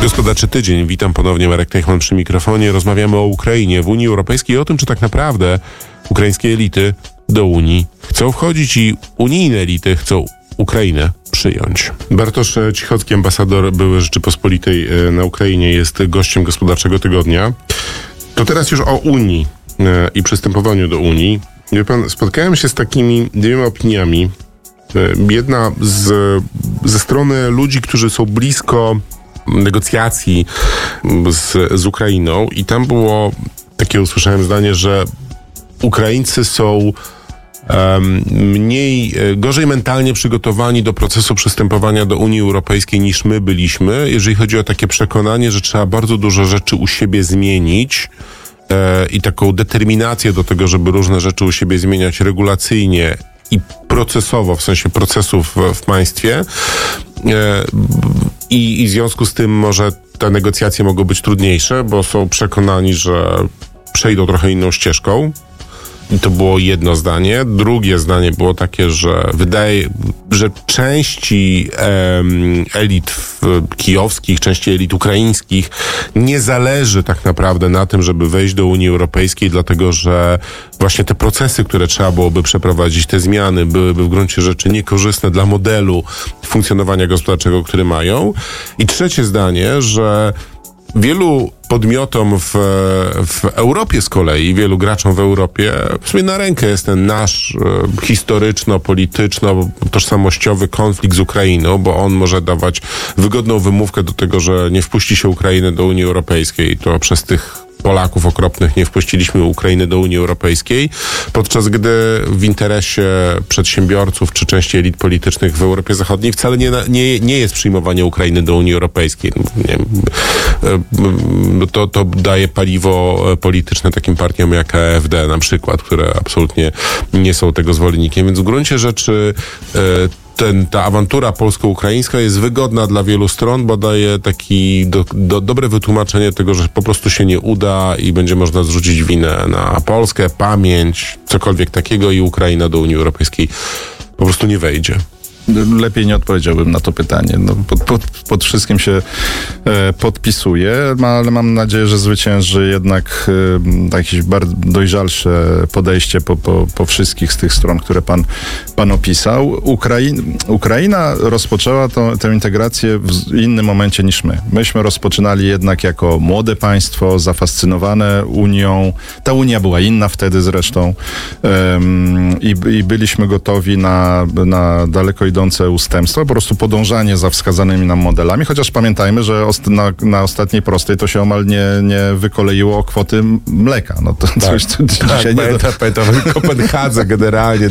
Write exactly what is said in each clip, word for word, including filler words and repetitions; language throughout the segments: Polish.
Gospodarczy Tydzień. Witam ponownie, Marek Teichman przy mikrofonie. Rozmawiamy o Ukrainie w Unii Europejskiej i o tym, czy tak naprawdę ukraińskie elity do Unii chcą wchodzić i unijne elity chcą Ukrainę przyjąć. Bartosz Cichocki, ambasador były Rzeczypospolitej na Ukrainie, jest gościem Gospodarczego Tygodnia. To teraz już o Unii i przystępowaniu do Unii. Wie pan, spotkałem się z takimi dwiema opiniami. Jedna z, ze strony ludzi, którzy są blisko negocjacji z, z Ukrainą i tam było takie, usłyszałem zdanie, że Ukraińcy są um, mniej, gorzej mentalnie przygotowani do procesu przystępowania do Unii Europejskiej niż my byliśmy, jeżeli chodzi o takie przekonanie, że trzeba bardzo dużo rzeczy u siebie zmienić e, i taką determinację do tego, żeby różne rzeczy u siebie zmieniać regulacyjnie i procesowo, w sensie procesów w, w państwie. E, i, I w związku z tym może te negocjacje mogą być trudniejsze, bo są przekonani, że przejdą trochę inną ścieżką. I to było jedno zdanie. Drugie zdanie było takie, że wydaje, że części em, elit w, kijowskich, części elit ukraińskich nie zależy tak naprawdę na tym, żeby wejść do Unii Europejskiej, dlatego że właśnie te procesy, które trzeba byłoby przeprowadzić, te zmiany byłyby w gruncie rzeczy niekorzystne dla modelu funkcjonowania gospodarczego, który mają. I trzecie zdanie, że wielu podmiotom w, w Europie z kolei, wielu graczom w Europie, w sumie na rękę jest ten nasz e, historyczno-polityczno-tożsamościowy konflikt z Ukrainą, bo on może dawać wygodną wymówkę do tego, że nie wpuści się Ukrainy do Unii Europejskiej. To przez tych Polaków okropnych nie wpuściliśmy Ukrainy do Unii Europejskiej, podczas gdy w interesie przedsiębiorców czy części elit politycznych w Europie Zachodniej wcale nie, nie, nie jest przyjmowanie Ukrainy do Unii Europejskiej. Nie wiem, to, to daje paliwo polityczne takim partiom jak A F D na przykład, które absolutnie nie są tego zwolennikiem, więc w gruncie rzeczy Ten, ta awantura polsko-ukraińska jest wygodna dla wielu stron, bo daje taki do, do, dobre wytłumaczenie tego, że po prostu się nie uda i będzie można zrzucić winę na Polskę, pamięć, cokolwiek takiego i Ukraina do Unii Europejskiej po prostu nie wejdzie. Lepiej nie odpowiedziałbym na to pytanie. No, pod, pod, pod wszystkim się e, podpisuję, ale mam nadzieję, że zwycięży jednak e, jakieś bardzo dojrzalsze podejście po, po, po wszystkich z tych stron, które pan, pan opisał. Ukrain, Ukraina rozpoczęła to, tę integrację w innym momencie niż my. Myśmy rozpoczynali jednak jako młode państwo, zafascynowane Unią. Ta Unia była inna wtedy zresztą e, i, i byliśmy gotowi na, na daleko idące ustępstwa, po prostu podążanie za wskazanymi nam modelami, chociaż pamiętajmy, że ost- na, na ostatniej prostej to się omal nie, nie wykoleiło o kwoty mleka. No to tak, coś tu tak, dzisiaj pamiętam, nie... Pamiętam, w Kopenhadze generalnie,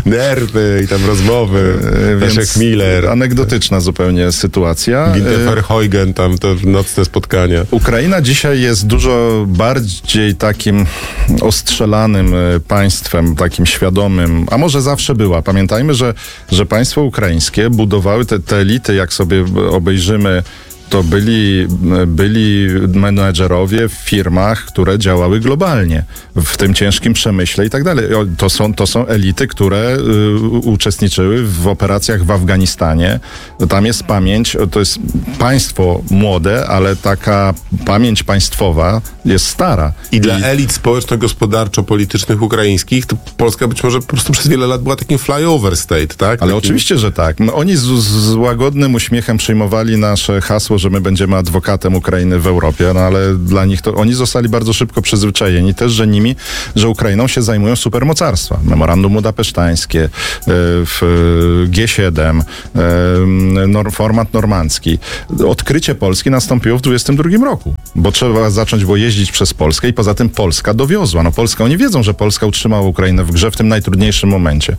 nerwy i tam rozmowy, Leszek Miller. Anegdotyczna zupełnie sytuacja. Günther Verheugen, tam te nocne spotkania. Ukraina dzisiaj jest dużo bardziej takim ostrzelanym państwem, takim świadomym, a może zawsze była. Pamiętajmy, że, że państwo ukraińskie budowały te, te elity, jak sobie obejrzymy, to byli, byli menedżerowie w firmach, które działały globalnie, w tym ciężkim przemyśle i tak dalej. To są, to są elity, które y, uczestniczyły w operacjach w Afganistanie. Tam jest pamięć, to jest państwo młode, ale taka pamięć państwowa jest stara. I, I dla elit społeczno-gospodarczo-politycznych ukraińskich to Polska być może po prostu przez wiele lat była takim flyover state, tak? Ale takim... oczywiście, że tak. Oni z, z łagodnym uśmiechem przyjmowali nasze hasło, że my będziemy adwokatem Ukrainy w Europie, no ale dla nich to oni zostali bardzo szybko przyzwyczajeni też, że nimi, że Ukrainą się zajmują supermocarstwa. Memorandum budapesztańskie, G siedem, format normandzki. Odkrycie Polski nastąpiło w dwudziestym drugim roku, bo trzeba zacząć było jeździć przez Polskę i poza tym Polska dowiozła. No Polska, oni wiedzą, że Polska utrzymała Ukrainę w grze w tym najtrudniejszym momencie.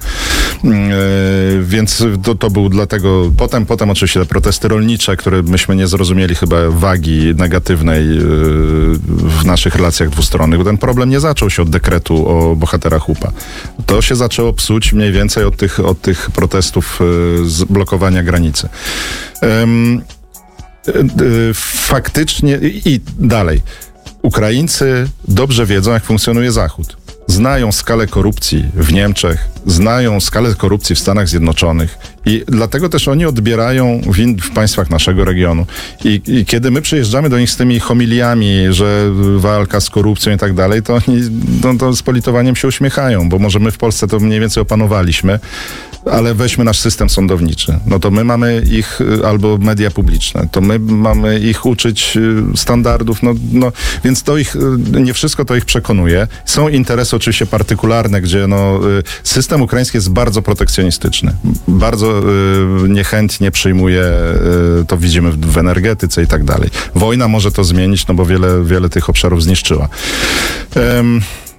Więc to, to był dlatego, potem, potem oczywiście te protesty rolnicze, które myśmy nie zrozumieli chyba wagi negatywnej w naszych relacjach dwustronnych, bo ten problem nie zaczął się od dekretu o bohaterach U P A. To się zaczęło psuć mniej więcej od tych, od tych protestów z blokowania granicy. Faktycznie i dalej. Ukraińcy dobrze wiedzą, jak funkcjonuje Zachód. znają skalę korupcji w Niemczech, znają skalę korupcji w Stanach Zjednoczonych i dlatego też oni odbierają w, in, w państwach naszego regionu. I, I kiedy my przyjeżdżamy do nich z tymi homiliami, że walka z korupcją i tak dalej, to oni no, to z politowaniem się uśmiechają, bo może my w Polsce to mniej więcej opanowaliśmy, ale weźmy nasz system sądowniczy. No to my mamy ich, albo media publiczne, to my mamy ich uczyć standardów, no, no więc to ich, nie wszystko to ich przekonuje. Są interesy oczywiście partykularne, gdzie no, system ukraiński jest bardzo protekcjonistyczny. Bardzo y, niechętnie przyjmuje, y, to widzimy w, w energetyce i tak dalej. Wojna może to zmienić, no bo wiele, wiele tych obszarów zniszczyła. Um,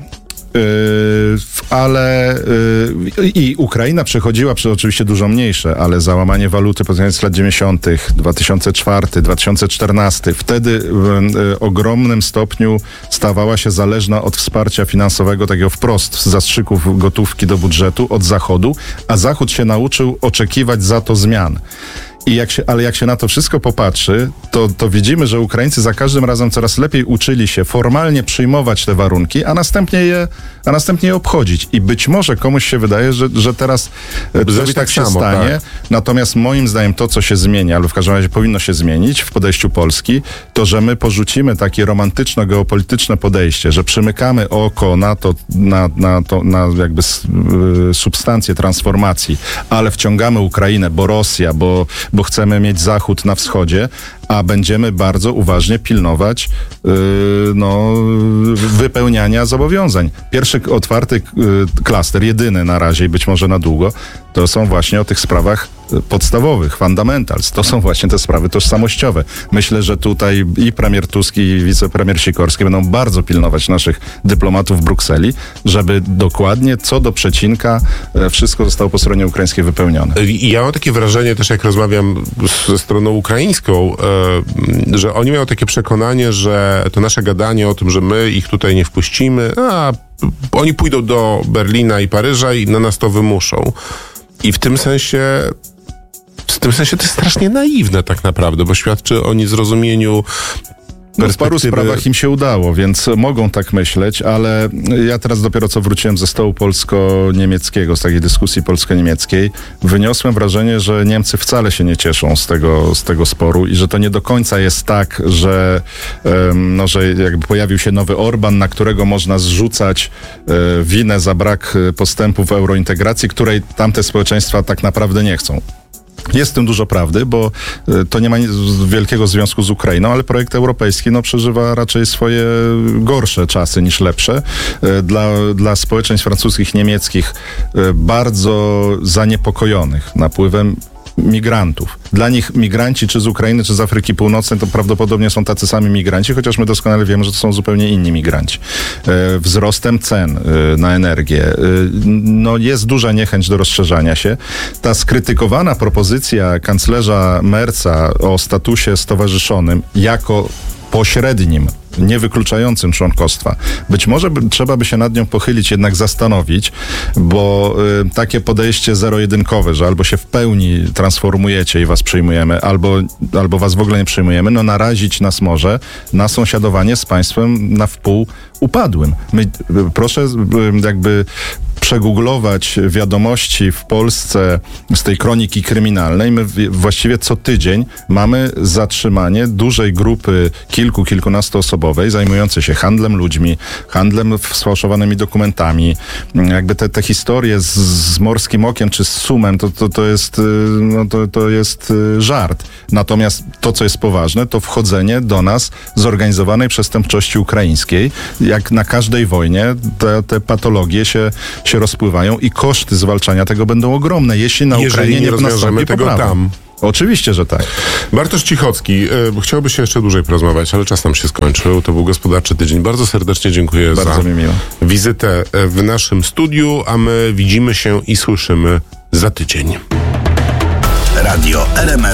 Yy, ale yy, i Ukraina przechodziła przez oczywiście dużo mniejsze, ale załamanie waluty pod koniec lat dziewięćdziesiątych, dwa tysiące czwarty, dwa tysiące czternasty, wtedy w yy, ogromnym stopniu stawała się zależna od wsparcia finansowego, takiego wprost z zastrzyków gotówki do budżetu od Zachodu, a Zachód się nauczył oczekiwać za to zmian. I jak się, ale jak się na to wszystko popatrzy, to, to widzimy, że Ukraińcy za każdym razem coraz lepiej uczyli się formalnie przyjmować te warunki, a następnie je, a następnie je obchodzić. I być może komuś się wydaje, że, że teraz coś tak się samo, stanie. Tak. Natomiast moim zdaniem to, co się zmienia, albo w każdym razie powinno się zmienić w podejściu Polski, to, że my porzucimy takie romantyczno-geopolityczne podejście, że przymykamy oko na to, na, na, to, na jakby substancję transformacji, ale wciągamy Ukrainę, bo Rosja, bo bo chcemy mieć Zachód na wschodzie, a będziemy bardzo uważnie pilnować yy, no, wypełniania zobowiązań. Pierwszy otwarty yy, klaster, jedyny na razie i być może na długo, to są właśnie o tych sprawach podstawowych, fundamentals. To są właśnie te sprawy tożsamościowe. Myślę, że tutaj i premier Tusk, i wicepremier Sikorski będą bardzo pilnować naszych dyplomatów w Brukseli, żeby dokładnie co do przecinka wszystko zostało po stronie ukraińskiej wypełnione. Ja mam takie wrażenie też, jak rozmawiam ze stroną ukraińską, że oni mają takie przekonanie, że to nasze gadanie o tym, że my ich tutaj nie wpuścimy, a oni pójdą do Berlina i Paryża i na nas to wymuszą. I w tym sensie w tym sensie to jest strasznie naiwne tak naprawdę, bo świadczy o niezrozumieniu No w paru sprawach im się udało, więc mogą tak myśleć, ale ja teraz dopiero co wróciłem ze stołu polsko-niemieckiego, z takiej dyskusji polsko-niemieckiej, wyniosłem wrażenie, że Niemcy wcale się nie cieszą z tego, z tego sporu i że to nie do końca jest tak, że, um, no, że jakby pojawił się nowy Orban, na którego można zrzucać um, winę za brak postępu w eurointegracji, której tamte społeczeństwa tak naprawdę nie chcą. Jest w tym dużo prawdy, bo to nie ma wielkiego związku z Ukrainą, ale projekt europejski no, przeżywa raczej swoje gorsze czasy niż lepsze. Dla, dla społeczeństw francuskich, niemieckich bardzo zaniepokojonych napływem migrantów. Dla nich migranci czy z Ukrainy, czy z Afryki Północnej to prawdopodobnie są tacy sami migranci, chociaż my doskonale wiemy, że to są zupełnie inni migranci. E, wzrostem cen e, na energię. E, no jest duża niechęć do rozszerzania się. Ta skrytykowana propozycja kanclerza Merza o statusie stowarzyszonym jako pośrednim, niewykluczającym członkostwa. Być może by, trzeba by się nad nią pochylić, jednak zastanowić, bo y, takie podejście zero-jedynkowe, że albo się w pełni transformujecie i was przyjmujemy, albo, albo was w ogóle nie przyjmujemy, no narazić nas może na sąsiadowanie z państwem na wpół upadłym. My, y, proszę y, jakby przegooglować wiadomości w Polsce z tej kroniki kryminalnej. My właściwie co tydzień mamy zatrzymanie dużej grupy kilku, kilkunastu osobowej zajmującej się handlem ludźmi, handlem sfałszowanymi dokumentami. Jakby te, te historie z, z Morskim Okiem czy z Sumem to, to, to, jest, no to, to jest żart. Natomiast to, co jest poważne, to wchodzenie do nas zorganizowanej przestępczości ukraińskiej. Jak na każdej wojnie te, te patologie się, się rozpływają i koszty zwalczania tego będą ogromne, jeśli na Jeżeli Ukrainie nie, nie rozwiążemy tego poprawy. tam. Oczywiście, że tak. Bartosz Cichocki, yy, chciałby się jeszcze dłużej porozmawiać, ale czas nam się skończył. To był Gospodarczy Tydzień. Bardzo serdecznie dziękuję Bardzo za mi miło. wizytę w naszym studiu, a my widzimy się i słyszymy za tydzień. Radio R M F